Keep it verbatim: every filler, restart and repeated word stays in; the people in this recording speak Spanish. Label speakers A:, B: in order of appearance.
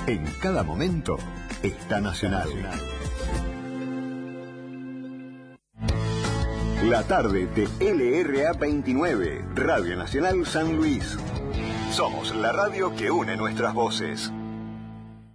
A: En cada momento está Nacional. La tarde de L R A veintinueve, Radio Nacional San Luis. Somos la radio que une nuestras voces.